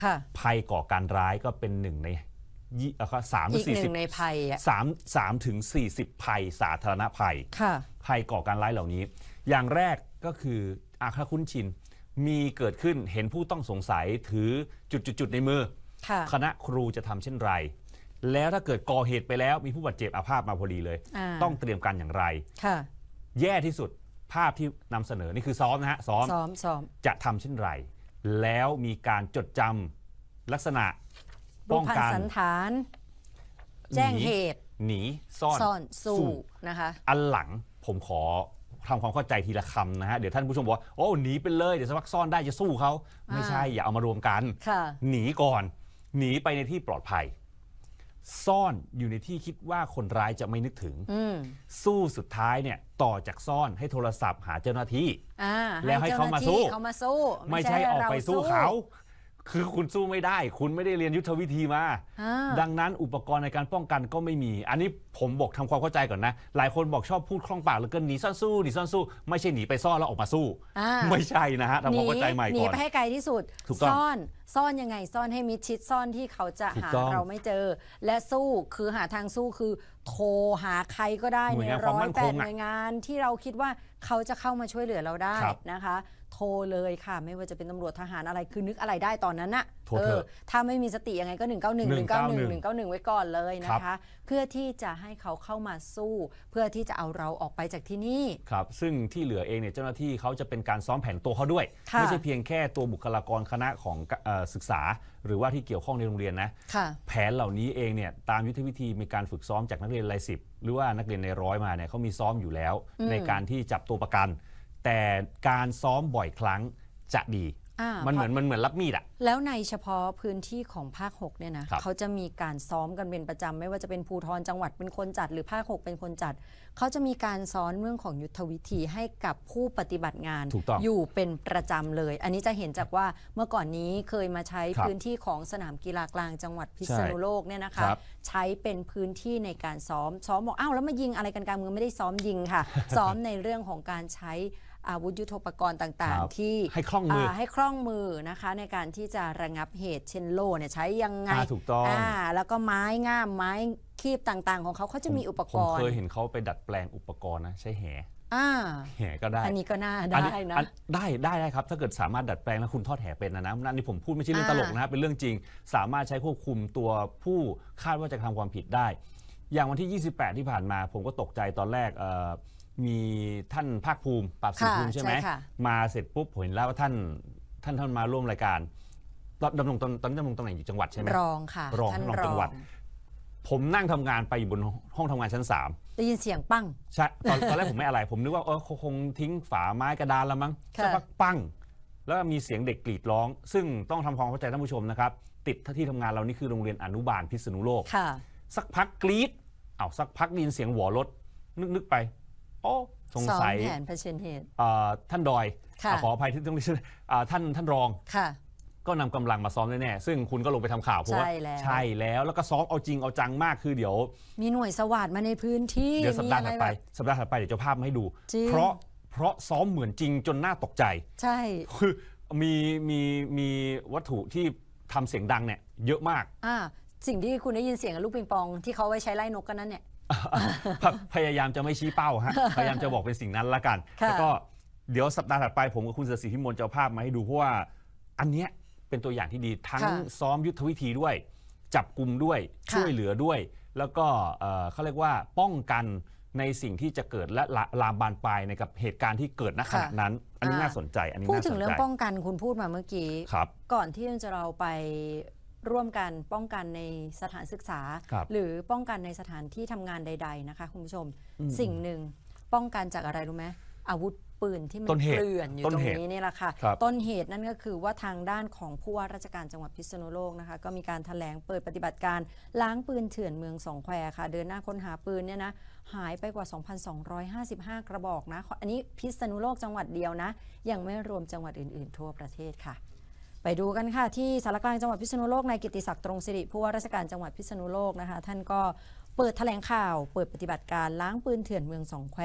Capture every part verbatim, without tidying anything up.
ภัยก่อการร้ายก็เป็นหนึ่งในสามถึงสี่สิบในภัยสามสามถึงสี่สิบภัยสาธารณภัยภัยก่อการร้ายเหล่านี้อย่างแรกก็คืออาคาคุ้นชินมีเกิดขึ้นเห็นผู้ต้องสงสัยถือจุดๆในมือคณะครูจะทำเช่นไรแล้วถ้าเกิดก่อเหตุไปแล้วมีผู้บาดเจ็บอาภาพมาพอดีเลยต้องเตรียมการอย่างไรแย่ที่สุดภาพที่นำเสนอนี่คือซ้อมนะฮะซ้อมซ้อมจะทำเช่นไรแล้วมีการจดจำลักษณะป้องกันสันฐานแจ้งเหตุหนีซ่อนซ่อนสู้นะคะอันหลังผมขอทำความเข้าใจทีละคำนะฮะเดี๋ยวท่านผู้ชมบอกว่าโอ้หนีไปเลยเดี๋ยวสักพักซ่อนได้จะสู้เขาไม่ใช่อย่าเอามารวมกันหนีก่อนหนีไปในที่ปลอดภัยซ่อนอยู่ในที่คิดว่าคนร้ายจะไม่นึกถึงสู้สุดท้ายเนี่ยต่อจากซ่อนให้โทรศัพท์หาเจ้าหน้าที่แล้วให้เขามาสู้ไม่ใช่ออกไปสู้เขาคือคุณสู้ไม่ได้คุณไม่ได้เรียนยุทธวิธีมาดังนั้นอุปกรณ์ในการป้องกันก็ไม่มีอันนี้ผมบอกทำความเข้าใจก่อนนะหลายคนบอกชอบพูดคล่องปากแล้วก็หนีซ่อนสู้หนีซ่อนสู้ไม่ใช่หนีไปซ่อนแล้วออกมาสู้ไม่ใช่นะฮะทำความเข้าใจใหม่ก่อนหนีไปให้ไกลที่สุดซ่อนซ่อนยังไงซ่อนให้มิดชิดซ่อนที่เขาจะหาเราไม่เจอและสู้คือหาทางสู้คือโทรหาใครก็ได้ในร้อยแปดหน่วยงานที่เราคิดว่าเขาจะเข้ามาช่วยเหลือเราได้นะคะโทรเลยค่ะไม่ว่าจะเป็นตำรวจทหารอะไรคือนึกอะไรได้ตอนนั้นน่ะเออถ้าไม่มีสติยังไงก็หนึ่งเก้าหนึ่ง หนึ่งเก้าหนึ่ง หนึ่งเก้าหนึ่งไว้ก่อนเลยนะคะเพื่อที่จะให้เขาเข้ามาสู้เพื่อที่จะเอาเราออกไปจากที่นี่ครับซึ่งที่เหลือเองเนี่ยเจ้าหน้าที่เขาจะเป็นการซ้อมแผนตัวเขาด้วยไม่ใช่เพียงแค่ตัวบุคลากรคณะของศึกษาหรือว่าที่เกี่ยวข้องในโรงเรียนนะแผนเหล่านี้เองเนี่ยตามยุทธวิธีมีการฝึกซ้อมจากนักเรียนรายสิบหรือว่านักเรียนในร้อยมาเนี่ยเขามีซ้อมอยู่แล้วในการที่จับตัวประกันแต่การซ้อมบ่อยครั้งจะดีมันเหมือนมันเหมือนรับมีดอะแล้วในเฉพาะพื้นที่ของภาคหกเนี่ยนะเขาจะมีการซ้อมกันเป็นประจำไม่ว่าจะเป็นภูธรจังหวัดเป็นคนจัดหรือภาคหกเป็นคนจัดเขาจะมีการสอนเรื่องของยุทธวิธีให้กับผู้ปฏิบัติงานอยู่เป็นประจำเลยอันนี้จะเห็นจากว่าเมื่อก่อนนี้เคยมาใช้พื้นที่ของสนามกีฬากลางจังหวัดพิษณุโลกเนี่ยนะคะใช้เป็นพื้นที่ในการซ้อมซ้อมบอกอ้าวแล้วมายิงอะไรกันกลางเมืองไม่ได้ซ้อมยิงค่ะซ้อมในเรื่องของการใช้อาวุธยุทโธปกรณ์ต่างๆที่ให้คล่องมือให้คล่องมือนะคะในการที่จะระงับเหตุเช่นโล่เนี่ยใช้ยังไงถูกต้องอ่าแล้วก็ไม้ง่ามไม้คีบต่างๆของเขาเขาจะมีอุปกรณ์ผมเคยเห็นเขาไปดัดแปลงอุปกรณ์นะใช้แหอ่าแหก็ได้อันนี้ก็น่าได้นะได้ได้ได้ครับถ้าเกิดสามารถดัดแปลงแล้วคุณทอดแหเป็นนะนะนั่นนี่ผมพูดไม่ใช่เรื่องตลกนะครับเป็นเรื่องจริงสามารถใช้ควบคุมตัวผู้คาดว่าจะทำความผิดได้อย่างวันที่ยี่สิบแปดที่ผ่านมาผมก็ตกใจตอนแรกมีท่านภาคภูมิปราบศรีภูมิใช่ไหมมาเสร็จปุ๊บผมเห็นแล้วว่าท่านท่านท่านมาร่วมรายการดำรงตอนตอนนี้ดำรงตำแหน่งอยู่จังหวัดใช่ไหมรองค่ะรองรองจังหวัดผมนั่งทำงานไปอยู่บนห้องทำงานชั้นสามได้ยินเสียงปั้งใช่ตอนตอนแรกผมไม่อะไรผมนึกว่าเออเขาคงทิ้งฝาไม้กระดานแล้วมั้งสักพักปั้งแล้วมีเสียงเด็กกรีดร้องซึ่งต้องทำความเข้าใจท่านผู้ชมนะครับติดที่ทำงานเรานี่คือโรงเรียนอนุบาลพิษณุโลกสักพักกรีดอ้าวสักพักได้ยินเสียงหวอรถนึกๆไปโอ้สงสัยแผนเผชิญเหตุท่านดอยขออภัยที่ต้องเรียกท่านท่านรองก็นำกำลังมาซ้อมแน่ๆซึ่งคุณก็ลงไปทำข่าวเพราะว่าใช่แล้วแล้วก็ซ้อมเอาจริงเอาจังมากคือเดี๋ยวมีหน่วยสวัสดิ์มาในพื้นที่เดี๋ยวสัปดาห์ถัดไปสัปดาห์ถัดไปเดี๋ยวจะภาพมาให้ดูเพราะเพราะซ้อมเหมือนจริงจนน่าตกใจใช่คือมีมีมีวัตถุที่ทำเสียงดังเนี่ยเยอะมากอ่าสิ่งที่คุณได้ยินเสียงลูกปิงปองที่เขาไว้ใช้ไล่นกกันนั้นเนี่ยพยายามจะไม่ชี้เป้าฮะพยายามจะบอกเป็นสิ่งนั้นละกันแล้วก็เดี๋ยวสัปดาห์ถัดไปผมกับคุณเสือศรีพิมลจะเอาภาพมาให้ดูเพราะว่าอันเนี้ยเป็นตัวอย่างที่ดีทั้งซ้อมยุทธวิธีด้วยจับกลุ่มด้วยช่วยเหลือด้วยแล้วก็เขาเรียกว่าป้องกันในสิ่งที่จะเกิดและลามบานปลายในกับเหตุการณ์ที่เกิดณขณะนั้นอันนี้น่าสนใจอันนี้พูดถึงเรื่องป้องกันคุณพูดมาเมื่อกี้ก่อนที่จะเราไปร่วมกันป้องกันในสถานศึกษาหรือป้องกันในสถานที่ทำงานใดๆนะคะคุณผู้ชมสิ่งหนึ่งป้องกันจากอะไรรู้ไหมอาวุธปืนที่มันเกลื่อนอยู่ตรงนี้นี่แหละค่ะต้นเหตุนั่นก็คือว่าทางด้านของผู้ว่าราชการจังหวัดพิษณุโลกนะคะก็มีการแถลงเปิดปฏิบัติการล้างปืนเถื่อนเมืองสองแควค่ะเดินหน้าค้นหาปืนเนี่ยนะหายไปกว่า สองพันสองร้อยห้าสิบห้า กระบอกนะอันนี้พิษณุโลกจังหวัดเดียวนะยังไม่รวมจังหวัดอื่นๆทั่วประเทศค่ะไปดูกันค่ะที่สารกลางจังหวัดพิษณุโลกนายกิตติศักดิ์ตรงสิริผู้ว่าราชการจังหวัดพิษณุโลกนะคะท่านก็เปิดแถลงข่าวเปิดปฏิบัติการล้างปืนเถื่อนเมืองสองแคว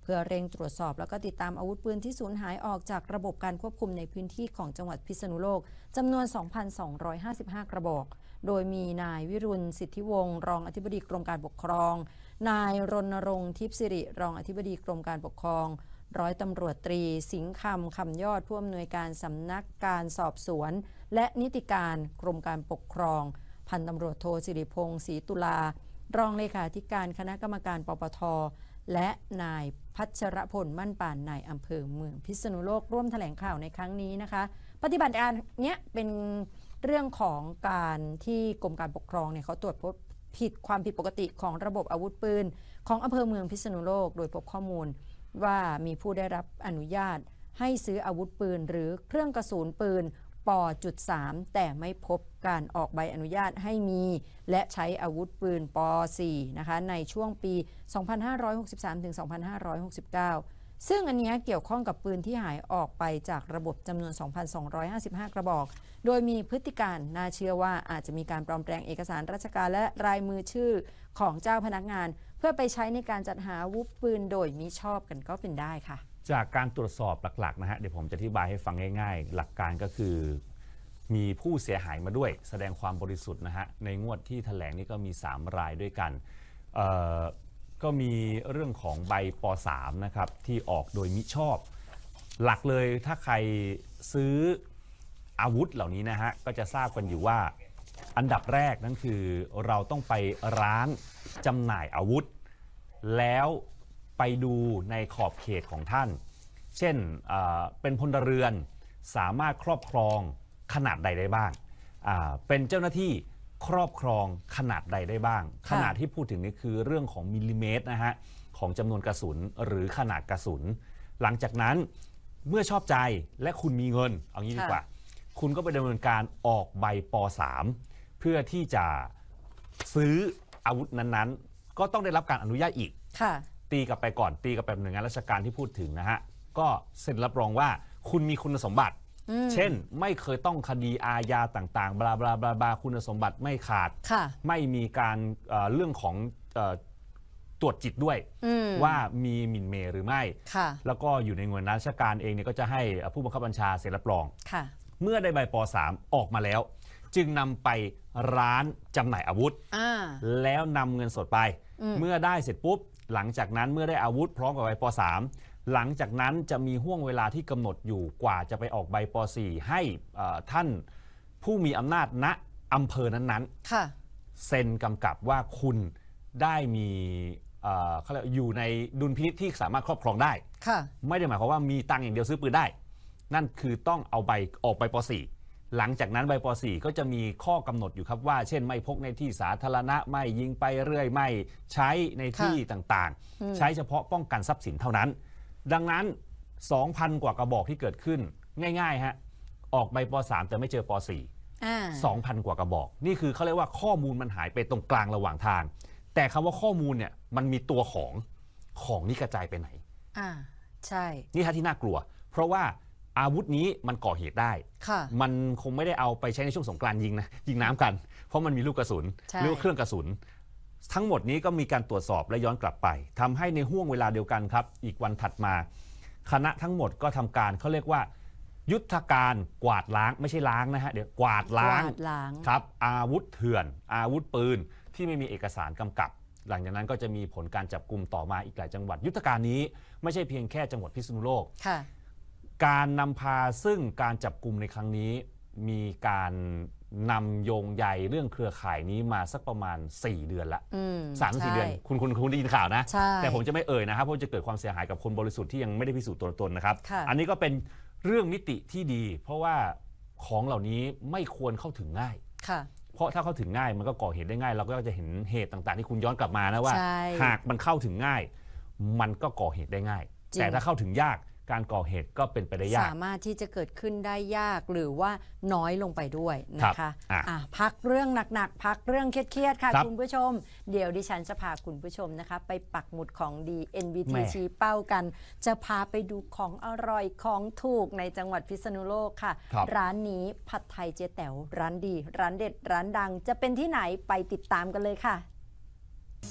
เพื่อเร่งตรวจสอบแล้วก็ติดตามอาวุธปืนที่สูญหายออกจากระบบการควบคุมในพื้นที่ของจังหวัดพิษณุโลกจำนวน สองพันสองร้อยห้าสิบห้า กระบอกโดยมีนายวิรุณสิทธิวงศ์รองอธิบดีกรมการปกครองนายรณรงค์ทิพย์สิริรองอธิบดีกรมการปกครองร้อยตำรวจตรีสิงห์คำคำยอดผู้อำนวยการสำนักการสอบสวนและนิติการกรมการปกครองพันตำรวจโทสิริพงศ์ศรีตุลารองเลขาธิการคณะกรรมการปปทและนายพัชรพลมั่นป่านนายอำเภอเมืองพิษณุโลกร่วมแถลงข่าวในครั้งนี้นะคะปฏิบัติการเนี้ยเป็นเรื่องของการที่กรมการปกครองเนี่ยเขาตรวจพบผิดความผิดปกติของระบบอาวุธปืนของอำเภอเมืองพิษณุโลกโดยพบข้อมูลว่ามีผู้ได้รับอนุญาตให้ซื้ออาวุธปืนหรือเครื่องกระสุนปืนปอจุดสาม แต่ไม่พบการออกใบอนุญาตให้มีและใช้อาวุธปืนปอสี่นะคะในช่วงปี สองพันห้าร้อยหกสิบสาม ถึง สองพันห้าร้อยหกสิบเก้า ซึ่งอันนี้เกี่ยวข้องกับปืนที่หายออกไปจากระบบจำนวน สองพันสองร้อยห้าสิบห้า กระบอกโดยมีพฤติการน่าเชื่อว่าอาจจะมีการปลอมแปลงเอกสารราชการและลายมือชื่อของเจ้าพนักงานเพื่อไปใช้ในการจัดหาอาวุธปืนโดยมิชอบกันก็เป็นได้ค่ะจากการตรวจสอบหลักๆนะฮะเดี๋ยวผมจะอธิบายให้ฟังง่ายๆหลักการก็คือมีผู้เสียหายมาด้วยแสดงความบริสุทธิ์นะฮะในงวดที่แถลงนี่ก็มีสามรายด้วยกันก็มีเรื่องของใบป สาม นะครับที่ออกโดยมิชอบหลักเลยถ้าใครซื้ออาวุธเหล่านี้นะฮะก็จะทราบกันอยู่ว่าอันดับแรกนั่นคือเราต้องไปร้านจำหน่ายอาวุธแล้วไปดูในขอบเขตของท่านเช่นเป็นพลเรือนสามารถครอบครองขนาดใดได้บ้างเป็นเจ้าหน้าที่ครอบครองขนาดใดได้บ้างขนาดที่พูดถึงนี่คือเรื่องของมิลลิเมตรนะฮะของจำนวนกระสุนหรือขนาดกระสุนหลังจากนั้นเมื่อชอบใจและคุณมีเงินเอางี้ดีกว่าคุณก็ไปดำเนินการออกใบป สาม เพื่อที่จะซื้ออาวุธนั้นๆก็ต้องได้รับการอนุญาตอีกตีกลับไปก่อนตีกลับไปหน่วยงานราชการที่พูดถึงนะฮะก็เซ็นรับรองว่าคุณมีคุณสมบัติเช่นไม่เคยต้องคดีอาญาต่างๆบลาบลาบลาบลาคุณสมบัติไม่ขาดไม่มีการเ, เรื่องของตรวจจิตด้วยว่ามีหมิ่นเหม่หรือไม่แล้วก็อยู่ในหน่วยงานราชการเองเนี่ยก็จะให้ผู้บังคับบัญชาเซ็นรับรองเมื่อได้ใบป สาม ออกมาแล้วจึงนำไปร้านจำหน่ายอาวุธแล้วนำเงินสดไปเมื่อได้เสร็จปุ๊บหลังจากนั้นเมื่อได้อาวุธพร้อมกับใบป สาม หลังจากนั้นจะมีห่วงเวลาที่กำหนดอยู่กว่าจะไปออกใบป สี่ ให้ท่านผู้มีอำนาจณอำเภอนั้นๆเซ็นกำกับว่าคุณได้มีเขาเรียกอยู่ในดุลพินิจที่สามารถครอบครองได้ไม่ได้หมายความว่ามีตังค์อย่างเดียวซื้อปืนได้นั่นคือต้องเอาใบออกใบป สี่ หลังจากนั้นใบป สี่ ก็จะมีข้อกำหนดอยู่ครับว่าเช่นไม่พกในที่สาธารณะไม่ยิงไปเรื่อยไม่ใช้ในที่ต่างๆใช้เฉพาะป้องกันทรัพย์สินเท่านั้นดังนั้น สองพัน กว่ากระบอกที่เกิดขึ้นง่ายๆฮะออกใบป สาม แต่ไม่เจอป สี่ สองพัน กว่ากระบอกนี่คือเขาเรียกว่าข้อมูลมันหายไปตรงกลางระหว่างทางแต่คำว่าข้อมูลเนี่ยมันมีตัวของของนี่กระจายไปไหนอ่าใช่นี่ท่าที่น่ากลัวเพราะว่าอาวุธนี้มันก่อเหตุได้มันคงไม่ได้เอาไปใช้ในช่วงสงกรานต์ยิงนะยิงน้ำกันเพราะมันมีลูกกระสุนหรือเครื่องกระสุนทั้งหมดนี้ก็มีการตรวจสอบและย้อนกลับไปทำให้ในห่วงเวลาเดียวกันครับอีกวันถัดมาคณะทั้งหมดก็ทำการเขาเรียกว่ายุทธการกวาดล้างไม่ใช่ล้างนะฮะเดี๋ยวกวาดล้างครับอาวุธเถื่อนอาวุธปืนที่ไม่มีเอกสารกำกับหลังจากนั้นก็จะมีผลการจับกลุ่มต่อมาอีกหลายจังหวัดยุทธการนี้ไม่ใช่เพียงแค่จังหวัดพิษณุโลกการนำพาซึ่งการจับกลุ่มในครั้งนี้มีการนำโยงใยเรื่องเครือข่ายนี้มาสักประมาณสี่เดือนละสามสี่เดือนคุณคุณคุณได้ยินข่าวนะแต่ผมจะไม่เอ่ยนะครับเพราะจะเกิดความเสียหายกับคนบริสุทธิ์ที่ยังไม่ได้พิสูจน์ตัวตนนะครับอันนี้ก็เป็นเรื่องมิติที่ดีเพราะว่าของเหล่านี้ไม่ควรเข้าถึงง่ายเพราะถ้าเข้าถึงง่ายมันก็ก่อเหตุได้ง่ายเราก็จะเห็นเหตุต่างๆที่คุณย้อนกลับมานะว่าหากมันเข้าถึงง่ายมันก็ก่อเหตุได้ง่ายแต่ถ้าเข้าถึงยากการก่อเหตุก็เป็นไปได้ยากสามารถที่จะเกิดขึ้นได้ยากหรือว่าน้อยลงไปด้วยนะคะะพักเรื่องหนักๆพักเรื่องเครียดๆค่ะคุณผู้ชมเดี๋ยวดิฉันจะพาคุณผู้ชมนะคะไปปักหมุดของดี เอ็น บี ที ชี้เป้ากันจะพาไปดูของอร่อยของถูกในจังหวัดพิษณุโลกค่ะร้านนี้ผัดไทยเจ๊แต๋วร้านดีร้านเด็ดร้านดังจะเป็นที่ไหนไปติดตามกันเลยค่ะ